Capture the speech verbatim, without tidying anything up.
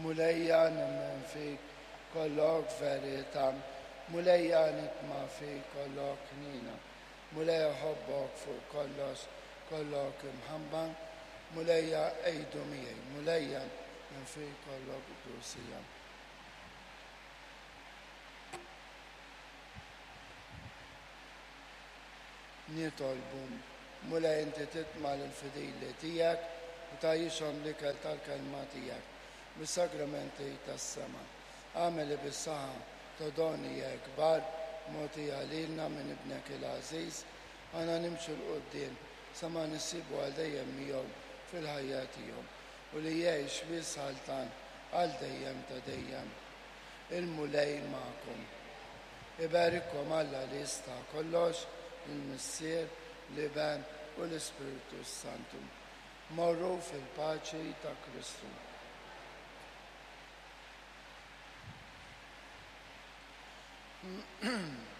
mulejja nemmen fik kollok verita, mulejja nitma fik kollok nina, mulejja ħobbok fuq kollox kollok imħabba, mulejja ejdu miegħi, mulejja minn fik kollok dusija. Nitolbu, mulej inti titma' l-fidili tiegħek u tgħixhom l-ikel tal-kelma tiegħek bis-sagramenti tas-sema. Għameli bis-saħħa todonija kbar moti għalilna minn ibnek il-għażiż, għana nimxu l-qudiem sa ma nissibu għal dejjem miegħu fil-ħajja tiegħu u li jgħix biss ħaltan għal dejjem ta' dejjem. Il-mulej magħkom. Ibarikom Alla li jista' kollox, il-Missier, l-Iben u l-Ispiritu Santu. Morru fil-paċi ta' Kristu. Mm-hmm.